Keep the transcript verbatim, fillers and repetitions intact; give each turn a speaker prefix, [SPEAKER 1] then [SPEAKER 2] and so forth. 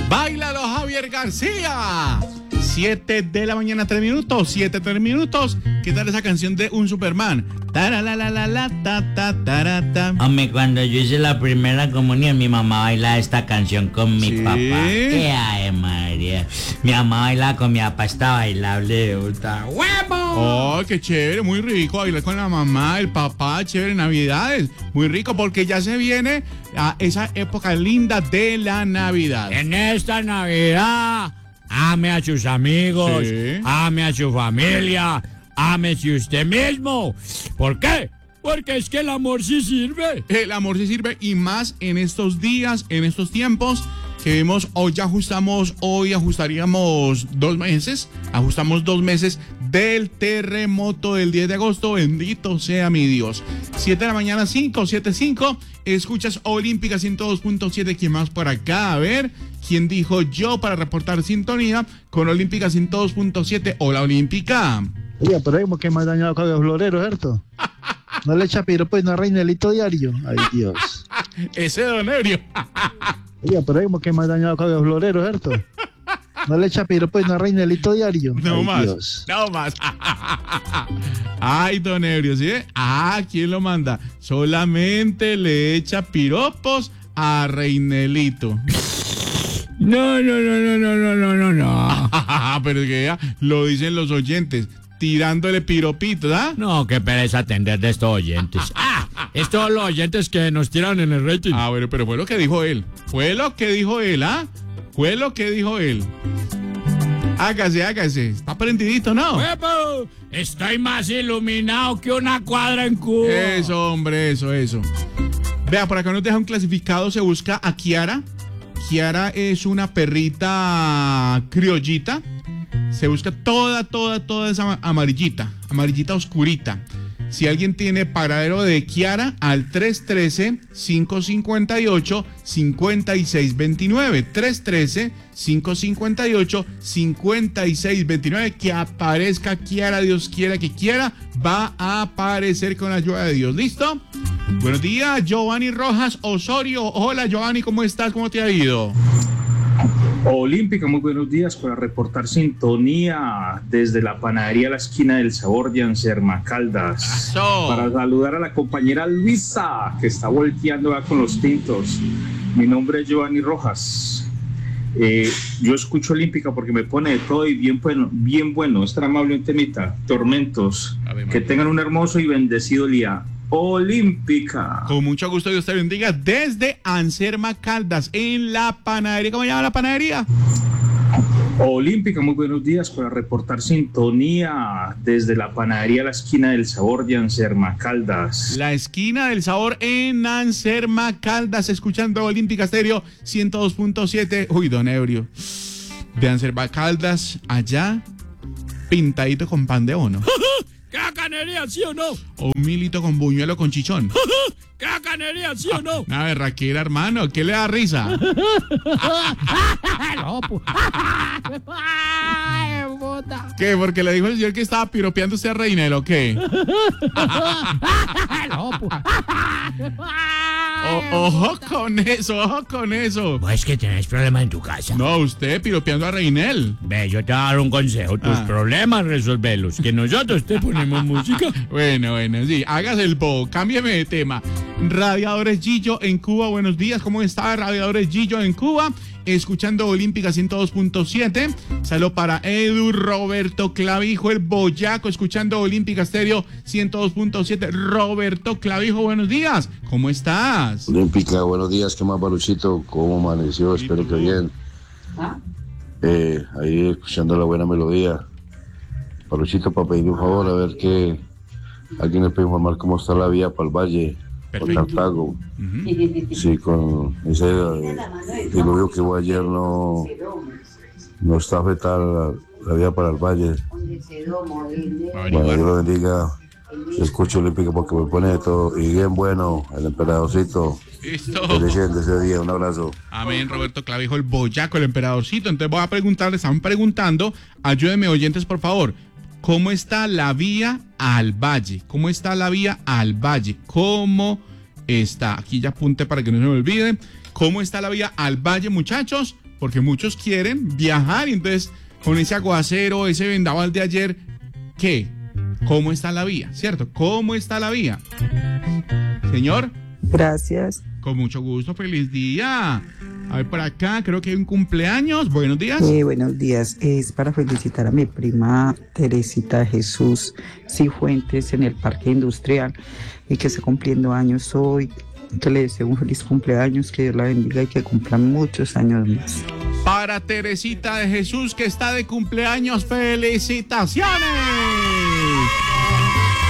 [SPEAKER 1] Báilalo, Javier García. Siete de la mañana, tres minutos. Siete, tres minutos. ¿Qué tal esa canción de Un Superman? Taralalalala, ta, ta, tarata.
[SPEAKER 2] Hombre, cuando yo hice la primera comunión, mi mamá bailaba esta canción con mi
[SPEAKER 1] ¿Sí?
[SPEAKER 2] papá. ¡Qué ay, María! Mi mamá bailaba con mi papá, está bailable de puta. ¡Huevo!
[SPEAKER 1] Oh, qué chévere, muy rico bailar con la mamá, el papá, chévere, Navidades. Muy rico porque ya se viene a esa época linda de la Navidad.
[SPEAKER 3] En esta Navidad, ame a sus amigos,
[SPEAKER 1] Sí.
[SPEAKER 3] ame a su familia, ámese usted mismo. ¿Por qué? Porque es que el amor sí sirve.
[SPEAKER 1] El amor se sirve y más en estos días, en estos tiempos que vemos, hoy ya ajustamos, hoy ajustaríamos dos meses, ajustamos dos meses del terremoto del diez de agosto, bendito sea mi Dios. siete de la mañana, cinco, siete, cinco, escuchas Olímpica ciento dos punto siete, ¿quién más por acá? A ver, ¿quién dijo yo para reportar sintonía con Olímpica ciento dos punto siete? Hola, Olímpica.
[SPEAKER 4] Oiga, pero hay que más dañado con los floreros, ¿cierto? No le echa piro, pues, no Reinelito diario. Ay, Dios.
[SPEAKER 1] Ese don Eurio.
[SPEAKER 4] Oiga, pero hay que más dañado con los floreros, ¿cierto? No le echa piro, pues, no Reinelito diario.
[SPEAKER 1] No
[SPEAKER 4] Ay,
[SPEAKER 1] más,
[SPEAKER 4] Dios.
[SPEAKER 1] no más. Ay, don Eurio, ¿sí? Ah, ¿quién lo manda? Solamente le echa piropos a Reinelito.
[SPEAKER 3] No, no, no, no, no, no, no, no, no.
[SPEAKER 1] Pero es que ya lo dicen los oyentes, tirándole piropitos, ¿ah?
[SPEAKER 3] No, qué pereza atender de estos oyentes. Ah, estos los oyentes que nos tiran en el rating.
[SPEAKER 1] Ah, bueno, pero fue lo que dijo él. Fue lo que dijo él, ¿ah? Fue lo que dijo él. Hágase, hágase. Está prendidito, ¿no?
[SPEAKER 3] ¡Huevo! Estoy más iluminado que una cuadra en Cuba.
[SPEAKER 1] Eso, hombre, eso, eso. Vea, por acá nos deja un clasificado, se busca a Kiara. Kiara es una perrita criollita. Se busca toda, toda, toda esa amarillita, amarillita oscurita. Si alguien tiene paradero de Kiara, al tres uno tres, cinco cinco ocho, cinco seis dos nueve. tres uno tres, cinco cinco ocho, cinco seis dos nueve. Que aparezca Kiara, Dios quiera que quiera, va a aparecer con la ayuda de Dios. ¿Listo? Buenos días, Giovanni Rojas Osorio. Hola, Giovanni, ¿cómo estás? ¿Cómo te ha ido?
[SPEAKER 5] Olímpica, muy buenos días para reportar sintonía desde la panadería La Esquina del Sabor de Anserma Caldas.
[SPEAKER 1] Eso.
[SPEAKER 5] Para saludar a la compañera Luisa, que está volteando ya con los tintos. Mi nombre es Giovanni Rojas. Eh, yo escucho Olímpica porque me pone de todo y bien bueno, bien bueno. Es tan amable un temita. Tormentos. Que tengan un hermoso y bendecido día. Olímpica.
[SPEAKER 1] Con mucho gusto, Dios te bendiga. Desde Anserma Caldas, en la panadería. ¿Cómo se llama la panadería?
[SPEAKER 5] Olímpica, muy buenos días para reportar sintonía desde la panadería La Esquina del Sabor de Anserma Caldas.
[SPEAKER 1] La Esquina del Sabor en Anserma Caldas, escuchando Olímpica Estéreo ciento dos punto siete. Uy, don Eurio. De Anserma Caldas, allá, pintadito con pan de bono.
[SPEAKER 3] ¿Qué canería, sí o no?
[SPEAKER 1] O un milito con buñuelo con chichón.
[SPEAKER 3] ¿Qué canería, sí o no?
[SPEAKER 1] Una berraquera, hermano. ¿Qué le da risa?
[SPEAKER 3] No, pues. Ay, puta.
[SPEAKER 1] ¿Qué? ¿Porque le dijo el señor que estaba piropeando usted a Reinel o qué?
[SPEAKER 3] No, pues.
[SPEAKER 1] O- ojo con eso, ojo con eso.
[SPEAKER 3] No es que tenés problemas en tu casa.
[SPEAKER 1] No, usted piropeando a Reinel.
[SPEAKER 3] Ve, yo te voy a dar un consejo. Tus
[SPEAKER 1] Ah.
[SPEAKER 3] problemas, resolverlos. Que nosotros te ponemos música.
[SPEAKER 1] Bueno, bueno, sí, hágase el bobo, cámbiame de tema. Radiadores Gillo en Cuba, buenos días, ¿cómo está Radiadores Gillo en Cuba? Escuchando Olímpica ciento dos punto siete. Saludo para Edu Roberto Clavijo, el boyaco, escuchando Olímpica Estéreo ciento dos punto siete. Roberto Clavijo, buenos días, ¿cómo estás?
[SPEAKER 6] Olímpica, buenos días, ¿qué más, Baruchito? ¿Cómo amaneció? Espero que bien. Eh, ahí escuchando la buena melodía. Baruchito, para pedir un favor, a ver que alguien me puede informar cómo está la vía para el valle, por
[SPEAKER 1] Perfecto.
[SPEAKER 6] Cartago.
[SPEAKER 1] Uh-huh.
[SPEAKER 6] Sí, con ese eh, diluvio que hubo ayer no, no está afectada la, la vía para el valle. Bueno, Dios lo bendiga. Escucho Olímpica porque me pone de todo. Y bien bueno, el emperadorcito.
[SPEAKER 1] Listo.
[SPEAKER 6] Bendeciendo ese día, un abrazo.
[SPEAKER 1] Amén, Roberto Clavijo, el boyaco, el emperadorcito. Entonces voy a preguntarle, están preguntando, ayúdenme oyentes por favor, ¿cómo está la vía al valle? ¿Cómo está la vía al valle? ¿Cómo está? Aquí ya apunté para que no se me olvide. ¿Cómo está la vía al valle, muchachos? porque muchos quieren viajar y entonces con ese aguacero, ese vendaval de ayer, ¿qué? ¿Cómo está la vía? ¿Cierto? ¿Cómo está la vía? Señor.
[SPEAKER 7] Gracias.
[SPEAKER 1] Con mucho gusto, feliz día. A ver, por acá, creo que hay un cumpleaños. Buenos días.
[SPEAKER 7] Eh, buenos días. Es para felicitar a mi prima Teresita Jesús Cifuentes en el Parque Industrial y que está cumpliendo años hoy. Que le deseo un feliz cumpleaños, que Dios la bendiga y que cumplan muchos años más.
[SPEAKER 1] Para Teresita de Jesús, que está de cumpleaños, ¡felicitaciones!